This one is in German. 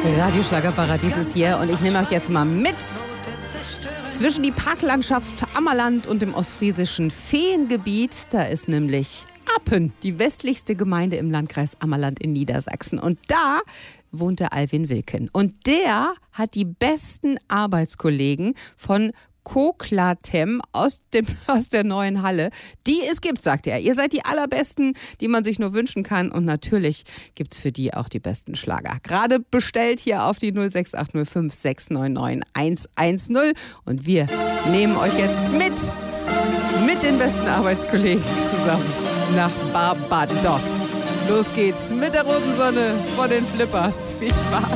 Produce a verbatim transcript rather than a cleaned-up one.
Radioschlagerparadies ist hier und ich nehme euch jetzt mal mit zwischen die Parklandschaft Ammerland und dem ostfriesischen Feengebiet. Da ist nämlich Appen, die westlichste Gemeinde im Landkreis Ammerland in Niedersachsen. Und da wohnt der Alwin Wilken. Und der hat die besten Arbeitskollegen von Koklatem aus, dem, aus der neuen Halle, die es gibt, sagt er. Ihr seid die allerbesten, die man sich nur wünschen kann. Und natürlich gibt es für die auch die besten Schlager. Gerade bestellt hier auf die null sechs acht null fünf sechs neun neun eins eins null. Und wir nehmen euch jetzt mit, mit den besten Arbeitskollegen zusammen nach Barbados. Los geht's mit der roten Sonne vor den Flippers. Viel Spaß.